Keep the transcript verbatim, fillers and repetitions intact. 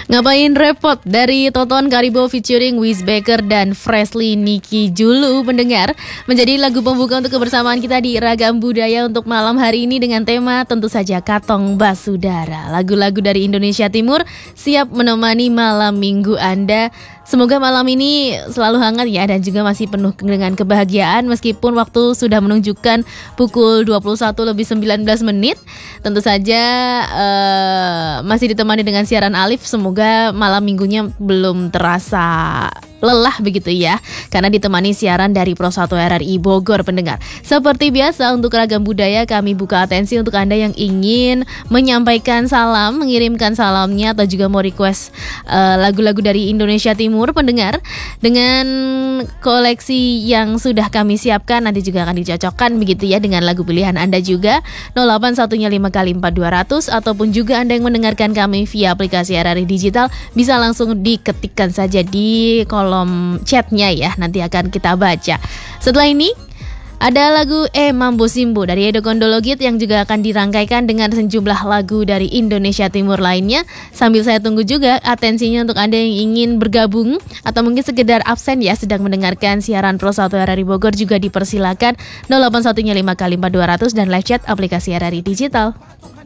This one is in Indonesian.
Ngapain repot dari Toton Karibo featuring Wiz Baker dan Freshly Niki Julu pendengar menjadi lagu pembuka untuk kebersamaan kita di Ragam Budaya untuk malam hari ini dengan tema tentu saja Katong Basudara. Lagu-lagu dari Indonesia Timur siap menemani malam minggu Anda. Semoga malam ini selalu hangat ya dan juga masih penuh dengan kebahagiaan meskipun waktu sudah menunjukkan pukul dua puluh satu lebih sembilan belas menit. Tentu saja uh, masih ditemani dengan siaran Alif. Semoga malam minggunya belum terasa lelah begitu ya, karena ditemani siaran dari Pro satu R R I Bogor pendengar. Seperti biasa untuk Ragam Budaya kami buka atensi untuk Anda yang ingin menyampaikan salam, mengirimkan salamnya atau juga mau request uh, lagu-lagu dari Indonesia Timur pendengar dengan koleksi yang sudah kami siapkan nanti juga akan dicocokkan begitu ya dengan lagu pilihan Anda juga nol delapan satu lima kali empat dua nol nol ataupun juga Anda yang mendengarkan kami via aplikasi R R I Digital bisa langsung diketikkan saja di kolom chatnya ya, nanti akan kita baca. Setelah ini ada lagu Eh Mambo Simbo dari Edo Kondologit yang juga akan dirangkaikan dengan sejumlah lagu dari Indonesia Timur lainnya. Sambil saya tunggu juga atensinya untuk Anda yang ingin bergabung atau mungkin sekedar absen ya sedang mendengarkan siaran Pro satu R R I Bogor juga dipersilakan nol delapan satu lima kali empat dua nol nol dan live chat aplikasi R R I Digital.